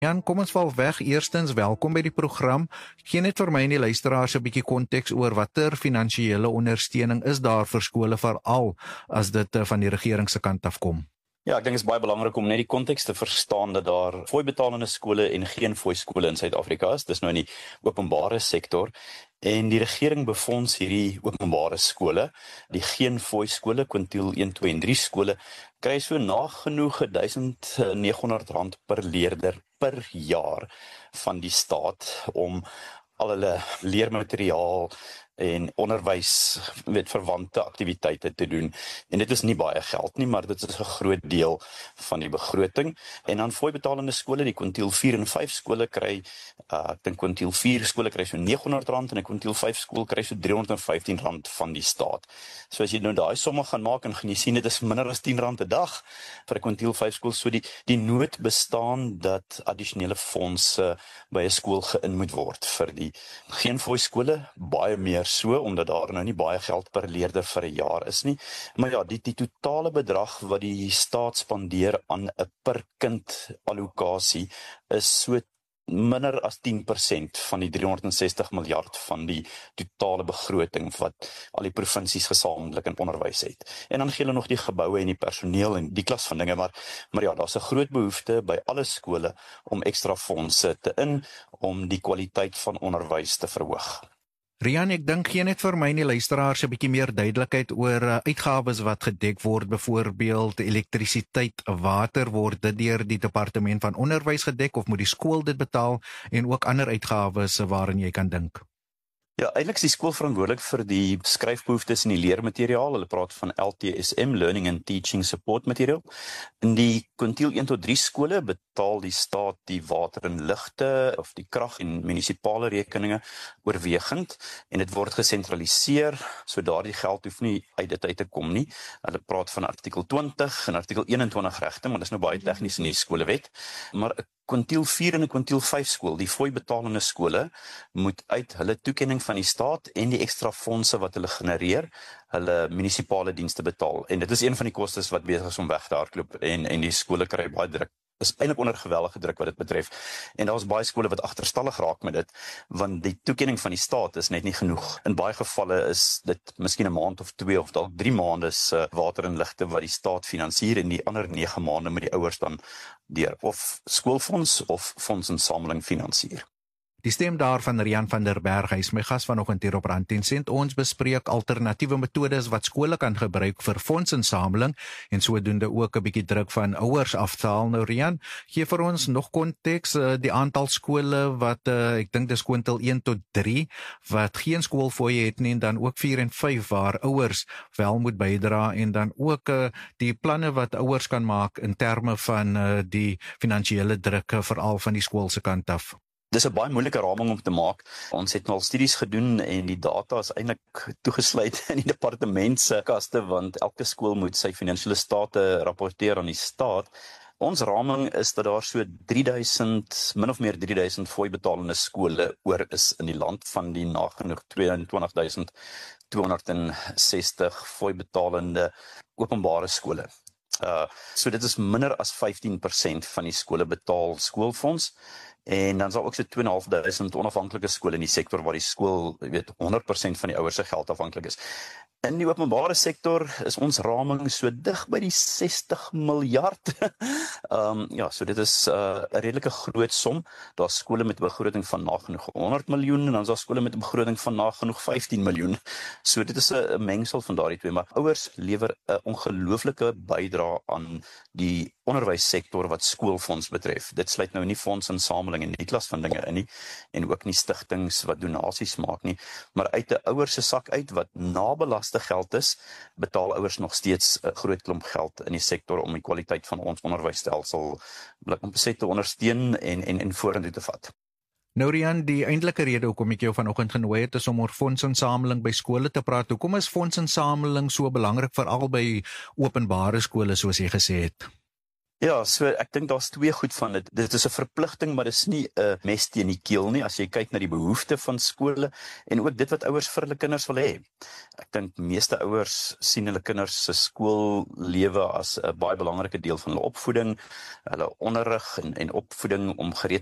Jan, kom ons val weg. Eerstens, welkom by die program. Gee net vir my en die luisteraars 'n bietjie konteks oor watter finansiële ondersteuning is daar vir skole, veral as dit van die regering se kant af kom. Ja, ek dink dit is baie belangrik om net die konteks te verstaan dat daar fooibetalende skole en geen fooi skole in Suid-Afrika is. Dis nou in die openbare sektor. En die regering befonds hierdie openbare skole, die geen fooi skole, kwintiel 1, 2 en 3 skole, kry so nagenoeg R1,900 per leerder per jaar van die staat om al hulle leermateriaal en onderwys verwante aktiwiteite te doen. En dit is nie baie geld nie, maar dit is 'n groot deel van die begroting. En dan fooibetalende skole, die kwintiel 4 en 5 skole kry, ek dink kwintiel 4 skole kry so R900 en 'n kwintiel 5 skool kry so R315 van die staat. So as jy nou daai somme gaan maak en gaan jy sien dit is minder as R10 'n dag vir 'n kwintiel 5 skool, so die nood bestaan dat addisionele fondse by 'n skool geïn moet word vir die geen fooi skole, baie meer so, omdat daar nou nie baie geld per leerder vir 'n jaar is nie. Maar ja, die totale bedrag wat die staat spandeer aan 'n per kind allocasie is so minder as 10% van die 360 miljard van die totale begroting wat al die provinsies gesamentlik in onderwys het. En dan gee hulle nog die geboue en die personeel en die klas van dinge, maar ja, daar's 'n groot behoefte by alle skole om ekstra fondse te in om die kwaliteit van onderwys te verhoog. Rian, ek dink gee net vir my en die luisteraars 'n bietjie meer duidelikheid oor uitgawes wat gedek word, byvoorbeeld elektrisiteit, water, word dit deur die departement van onderwys gedek of moet die skool dit betaal, en ook ander uitgawes waarin jy kan dink? Ja, eintlik is die skool verantwoordelik vir die skryfbehoeftes en die leermateriaal. Hulle praat van LTSM, Learning and Teaching Support Material. In die kwintiel 1 tot 3 skole betaal die staat die water en ligte of die krag en munisipale rekeninge oorwegend, en dit word gesentraliseer, so daardie geld hoef nie uit dit uit te kom nie. Hulle praat van artikel 20 en artikel 21 regte, maar dis nou baie tegnies in die skolewet. Maar kwintiel 4 en 'n kwintiel 5 skool, die fooibetalende skole, moet uit hulle toekenning van die staat en die ekstra fondse wat hulle genereer, hulle munisipale dienste betaal. En dit is een van die kostes wat besig is om weg te hardloop, en die skole kry baie druk. Is eintlik onder geweldige druk wat dit betref. En daar's baie skole wat agterstallig raak met dit, want die toekenning van die staat is net nie genoeg. In baie gevalle is dit miskien 'n maand of 2 of dalk 3 maande se water en ligte wat die staat finansier, en die ander 9 maande met die ouers dan deur of skoolfonds of fondsinsameling finansier. Die stem daar van Rian van der Berg, hy is my gas vanoggend hier op Rand en Sent. Ons bespreek alternatiewe metodes wat skole kan gebruik vir fondsinsameling en sodoende ook 'n bietjie druk van ouers afhaal. Nou Rian, gee vir ons nog konteks, die aantal skole wat ek dink dis kwintiel 1 tot 3 wat geen skoolfooie het nie, en dan ook 4 en 5 waar ouers wel moet bydra, en dan ook die planne wat ouers kan maak in terme van die finansiële druk veral van die skool se kant af. Dis 'n baie moeilike raming om te maak. Ons het nou al studies gedoen en die data is eintlik toegesluit in die departement se kaste, want elke skool moet sy finansiële state rapporteer aan die staat. Ons raming is dat daar so 3000, min of meer 3000 fooibetalende skole oor is in die land van die nagenoeg 22.260 fooibetalende openbare skole. So dit is minder as 15% van die skole betaal skoolfonds. En dan is daar ook so 2.500 onafhanklike skole in die sektor waar die skool, 100% van die ouers se geld afhanklik is. In die openbare sektor is ons raming so dig by die 60 miljard. Ja, so dit is 'n redelike groot som. Daar's skole met 'n begroting van nagenoeg 100 miljoen en dan is daar skole met 'n begroting van nagenoeg 15 miljoen. So dit is 'n mengsel van daardie twee, maar ouers lewer 'n ongelooflike bydrae aan die onderwyssektor wat skoolfonds betref. Dit sluit nou nie fondsinsameling en die klas van dinge in nie, en ook nie stigtings wat donasies maak nie, maar uit 'n ouer se sak uit wat nabelaste geld is, betaal ouers nog steeds 'n groot klomp geld in die sektor om die kwaliteit van ons onderwysstelsel te ondersteun en vorentoe te vat. Nou Rian, die eintlike rede hoekom ek jou vanoggend genooi het is om oor fondsinsameling by skole te praat. Hoekom is fondsinsameling so belangrik veral by openbare skole soos jy gesê het? Ja, so ek dink daar's twee goed van dit. Dit is 'n verpligting, maar dis nie 'n mes teen die keel nie as jy kyk na die behoeftes van skole en ook dit wat ouers vir hulle kinders wil hê. Ek dink meeste ouers sien hulle kinders se skoollewe as 'n baie belangrike deel van hulle opvoeding, hulle onderrig en opvoeding om gereed